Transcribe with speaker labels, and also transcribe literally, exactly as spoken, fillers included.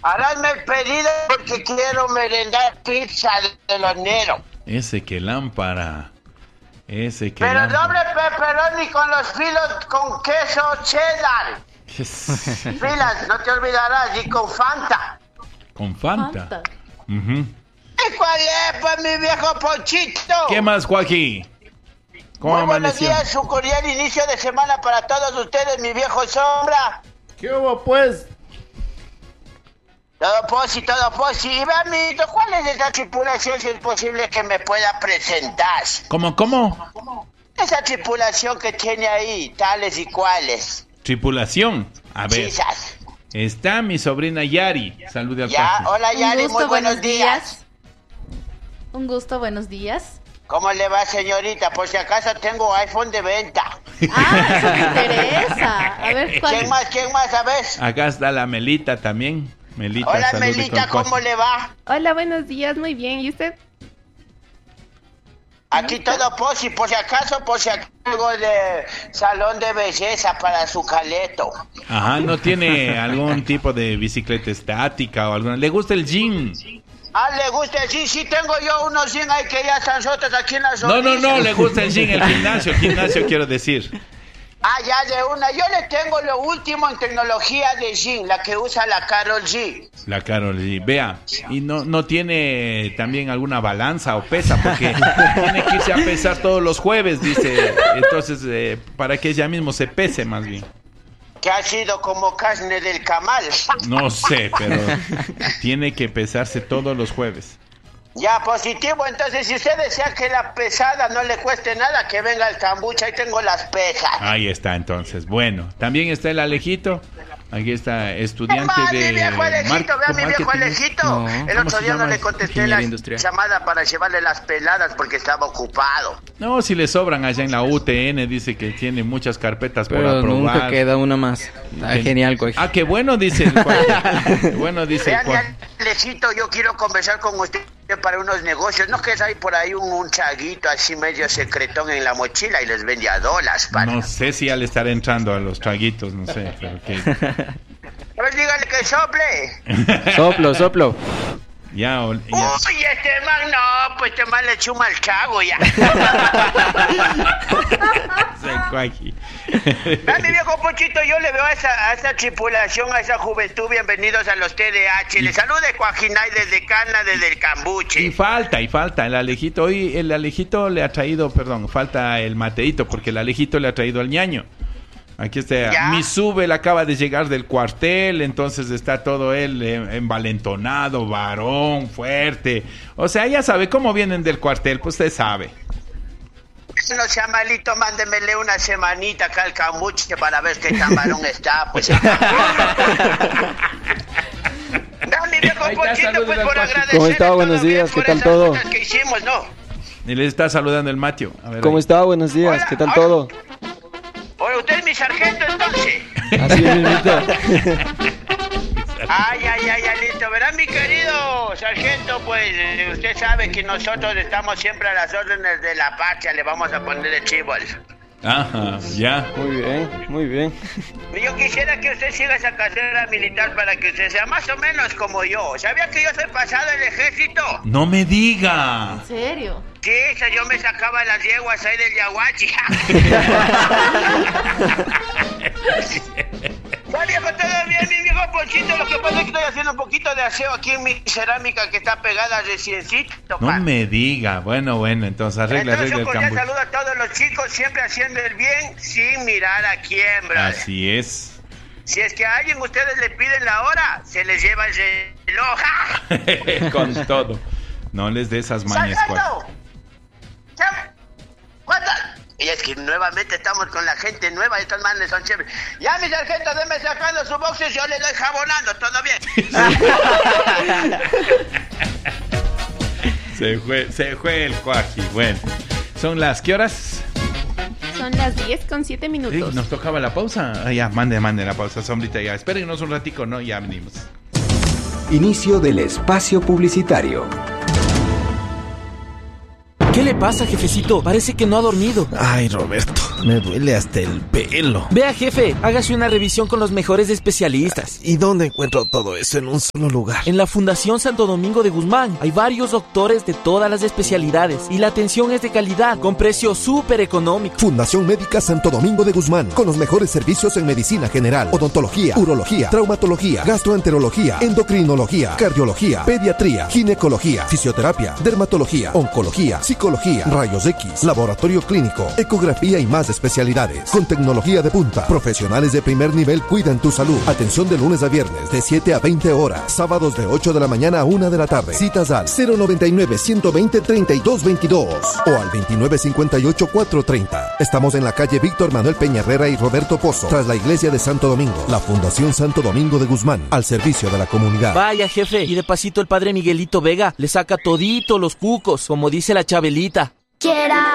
Speaker 1: Háganme el pedido porque quiero merendar pizza de lonero.
Speaker 2: Ese que lámpara. Ese que
Speaker 1: Pero
Speaker 2: lámpara.
Speaker 1: doble pepperoni con los filos con queso cheddar. Filas, no te olvidarás, y con Fanta.
Speaker 2: Con Fanta.
Speaker 3: Fanta.
Speaker 2: Uh-huh.
Speaker 1: ¿Y cuál es, pues, mi viejo Ponchito?
Speaker 2: ¿Qué más, Joaquín? ¿Cómo
Speaker 1: Muy buenos
Speaker 2: amaneció?
Speaker 1: días, un cordial inicio de semana para todos ustedes, mi viejo Sombra.
Speaker 4: ¿Qué hubo, pues?
Speaker 1: Todo posi, todo posi. Y ve, amiguito, ¿cuál es esa tripulación, si es posible que me pueda presentar?
Speaker 2: ¿Cómo, cómo?
Speaker 1: Esa tripulación que tiene ahí, tales y cuales.
Speaker 2: Tripulación. A ver.
Speaker 1: Chisas.
Speaker 2: Está mi sobrina Yari. Salude al
Speaker 1: Ya,
Speaker 2: Paji.
Speaker 1: hola Yari,
Speaker 3: Un gusto,
Speaker 1: muy buenos días.
Speaker 3: Un gusto, buenos días.
Speaker 1: ¿Cómo le va, señorita? Por si acaso tengo iPhone de venta.
Speaker 3: Ah, eso me interesa. A ver, ¿cuál?
Speaker 1: ¿Quién más, quién más, sabes?
Speaker 2: Acá está la Melita también. Melita,
Speaker 1: Hola,
Speaker 2: salude
Speaker 1: Melita,
Speaker 2: con
Speaker 1: ¿cómo
Speaker 2: Paji.
Speaker 1: le va?
Speaker 5: Hola, buenos días, muy bien. ¿Y usted?
Speaker 1: Aquí todo posi, por si acaso, por si acaso algo de salón de belleza para su caleto.
Speaker 2: Ajá, ¿no tiene algún tipo de bicicleta estática o alguna? ¿Le gusta el gym?
Speaker 1: Ah, ¿le gusta? Sí, sí, tengo yo unos gym ahí que ya están rotos aquí en la zona.
Speaker 2: No, no, no, le gusta el gym, el gimnasio, el gimnasio quiero decir.
Speaker 1: Ah, ya de una. Yo le tengo lo último en tecnología de gym, la que usa la Karol G.
Speaker 2: La Karol G. Vea, y no, no tiene también alguna balanza o pesa, porque tiene que irse a pesar todos los jueves, dice. Entonces, eh, para que ella mismo se pese más bien.
Speaker 1: Que ha sido como carne del camal.
Speaker 2: No sé, pero tiene que pesarse todos los jueves.
Speaker 1: Ya, positivo. Entonces, si usted desea que la pesada no le cueste nada, que venga el cambucha, ahí tengo las pesas.
Speaker 2: Ahí está, entonces. Bueno, también está el Alejito. Aquí está, estudiante
Speaker 1: Mamá,
Speaker 2: de
Speaker 1: mi viejo Alejito, vea mi viejo
Speaker 2: marketing.
Speaker 1: Alejito.
Speaker 6: No,
Speaker 1: el
Speaker 2: ¿cómo
Speaker 1: otro
Speaker 2: se
Speaker 1: día no
Speaker 2: llama?
Speaker 1: le contesté
Speaker 6: Ingeniería
Speaker 1: la
Speaker 6: industrial.
Speaker 1: llamada para llevarle las peladas porque estaba ocupado.
Speaker 2: No, si le sobran allá en la U T N, dice que tiene muchas carpetas por
Speaker 6: Pero
Speaker 2: aprobar.
Speaker 6: nunca queda una más. Ah,
Speaker 2: Gen-
Speaker 6: genial, güey.
Speaker 2: Ah, qué bueno, dice el cual. Qué bueno, dice el
Speaker 1: Vean,
Speaker 2: cual.
Speaker 1: Alejito, yo quiero conversar con usted para unos negocios. ¿No que hay por ahí un, un chaguito así medio secretón en la mochila y les vende a dólares, pana?
Speaker 2: No sé si ya le estará entrando a los traguitos, no sé, pero que...
Speaker 1: A ver, dígale que sople.
Speaker 6: Soplo, soplo.
Speaker 2: Ya, ol- ya.
Speaker 1: Uy, este man, no, pues este man le chuma el chago ya.
Speaker 2: Se cuaji.
Speaker 1: A mi viejo Pochito, yo le veo a esa, a esa tripulación, a esa juventud, bienvenidos a los T D H. Le salude Cuajinay desde Cana, desde el
Speaker 2: Y
Speaker 1: Cambuche.
Speaker 2: falta, y falta el Alejito. Hoy el Alejito le ha traído, perdón, falta el Mateito, porque el Alejito le ha traído al ñaño. Aquí está,
Speaker 1: ¿Ya?
Speaker 2: mi sube, él acaba de llegar del cuartel, entonces está todo él eh, envalentonado, varón, fuerte. O sea, ya sabe cómo vienen del cuartel, pues usted sabe.
Speaker 1: No sea malito, mándemele una semanita acá al Cambuche para ver qué tan varón está, pues. No, mi viejo
Speaker 2: Ahí está,
Speaker 1: Pochito,
Speaker 2: saludos
Speaker 1: pues
Speaker 2: al
Speaker 1: por
Speaker 2: Pachi.
Speaker 1: agradecerle
Speaker 5: ¿Cómo está?
Speaker 1: todo
Speaker 5: Buenos
Speaker 1: bien
Speaker 5: días,
Speaker 1: por
Speaker 5: ¿qué tal
Speaker 1: esas
Speaker 5: todo?
Speaker 1: cosas que hicimos, ¿no?
Speaker 2: Y le está saludando el Mateo. A ver,
Speaker 5: ¿Cómo
Speaker 2: ahí.
Speaker 5: está? Buenos días,
Speaker 1: Hola,
Speaker 5: ¿qué tal
Speaker 1: hola.
Speaker 5: todo?
Speaker 1: Hola, usted es mi sargento, entonces.
Speaker 5: Así mismito.
Speaker 1: Ay, ay, ay, ay, listo. Verá, mi querido sargento, pues eh, usted sabe que nosotros estamos siempre a las órdenes de la patria. Le vamos a poner el chivo.
Speaker 2: Ajá, ya.
Speaker 5: Muy bien, muy bien.
Speaker 1: Yo quisiera que usted siga esa carrera militar para que usted sea más o menos como yo. ¿Sabía que yo soy pasado del ejército?
Speaker 2: No me diga.
Speaker 3: ¿En serio?
Speaker 1: Sí, eso yo me sacaba las yeguas ahí del Yaguachi. Va, viejo, todo bien, mi viejo Ponchito. Lo que pasa es que estoy haciendo un poquito de aseo aquí en mi cerámica que está pegada reciencito.
Speaker 2: No
Speaker 1: pa.
Speaker 2: me diga. Bueno, bueno, entonces arregla,
Speaker 1: Entonces,
Speaker 2: arregla
Speaker 1: un
Speaker 2: el
Speaker 1: cordial
Speaker 2: cambuche.
Speaker 1: saludo a todos los chicos, siempre haciendo el bien sin mirar a quién, brother.
Speaker 2: Así es.
Speaker 1: Si es que a alguien ustedes le piden la hora, se les lleva el reloj.
Speaker 2: Con todo. No les dé esas mañas, cual.
Speaker 1: ¡Sargento! Cham- ¿Cuántas? Y es que nuevamente estamos con la gente nueva y estos manes son chéveres. Ya, mi sargento, déme sacando su boxes, yo le doy jabonando, todo bien.
Speaker 2: Se fue, se fue el cuaji. Bueno, son las, ¿qué horas?
Speaker 5: Son las diez con siete
Speaker 2: Sí,
Speaker 5: minutos.
Speaker 2: nos tocaba la pausa. Ah, ya, mande, mande la pausa, sombrita, ya. Espérenos un ratico, ¿no? Ya venimos.
Speaker 7: Inicio del espacio publicitario. ¿Qué
Speaker 4: ¿Qué le pasa, jefecito? Parece que no ha dormido.
Speaker 7: Ay, Roberto, me duele hasta el pelo.
Speaker 4: Vea, jefe, hágase una revisión con los mejores especialistas.
Speaker 7: ¿Y dónde encuentro todo eso en un solo lugar?
Speaker 4: En la Fundación Santo Domingo de Guzmán hay varios doctores de todas las especialidades y la atención es de calidad, con precio súper económico.
Speaker 8: Fundación Médica Santo Domingo de Guzmán, con los mejores servicios en medicina general, odontología, urología, traumatología, gastroenterología, endocrinología, cardiología, pediatría, ginecología, fisioterapia, dermatología, oncología, psicología, rayos X, laboratorio clínico, ecografía y más especialidades. Con tecnología de punta, profesionales de primer nivel cuidan tu salud. Atención de lunes a viernes de siete a veinte horas, sábados de ocho de la mañana a una de la tarde. Citas al cero noventa y nueve, ciento veinte, treinta y dos veintidós o al veintinueve cincuenta y ocho, cuatrocientos treinta. Estamos en la calle Víctor Manuel Peña Herrera y Roberto Pozo, tras la iglesia de Santo Domingo. La Fundación Santo Domingo de Guzmán, al servicio de la comunidad.
Speaker 4: Vaya, jefe, y de pasito el padre Miguelito Vega le saca todito los cucos, como dice la Chabelita.
Speaker 9: Quiera.